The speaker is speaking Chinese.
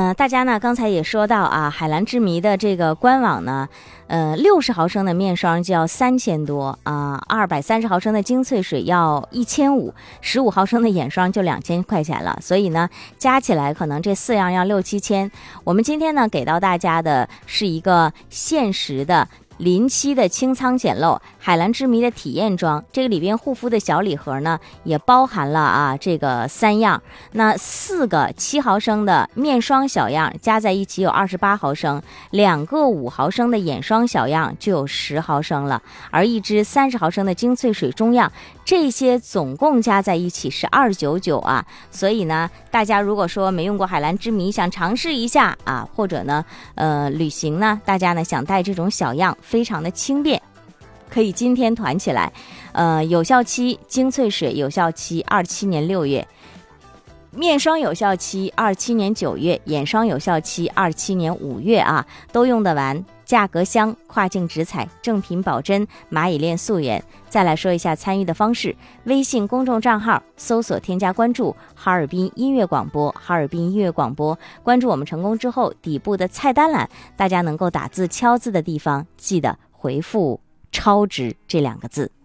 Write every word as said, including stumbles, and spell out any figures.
呃，大家呢刚才也说到啊，海蓝之谜的这个官网呢，呃，六十毫升的面霜就要三千多啊，二百三十毫升的精粹水要一千五，十五毫升的眼霜就两千块钱了。所以呢，加起来可能这四样要六七千。我们今天呢给到大家的是一个限时的临期的清仓捡漏海蓝之谜的体验装，这个里边护肤的小礼盒呢也包含了啊这个三样，那四个七毫升的面霜小样加在一起有二十八毫升，两个五毫升的眼霜小样就有十毫升了，而一支三十毫升的精粹水中样，这些总共加在一起是二九九啊。所以呢，大家如果说没用过海蓝之谜，想尝试一下啊，或者呢呃旅行呢，大家呢想带这种小样，非常的轻便，可以今天团起来。呃，有效期精粹水有效期二七年六月，面霜有效期二七年九月，眼霜有效期二七年五月啊，都用得完。价格香，跨境直采，正品保真，蚂蚁链素颜。再来说一下参与的方式，微信公众账号搜索添加关注哈尔滨音乐广播，哈尔滨音乐广播，关注我们成功之后，底部的菜单栏大家能够打字敲字的地方记得回复超值这两个字。